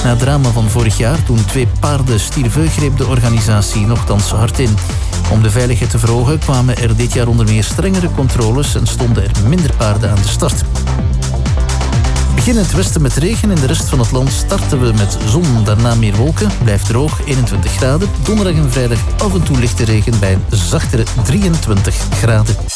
Na het drama van vorig jaar, toen 2 paarden stierven, greep de organisatie nogthans hard in. Om de veiligheid te verhogen kwamen er dit jaar onder meer strengere controles en stonden er minder paarden aan de start. Begin in het westen met regen, in de rest van het land starten we met zon, daarna meer wolken, blijft droog, 21 graden. Donderdag en vrijdag af en toe lichte regen bij een zachtere 23 graden.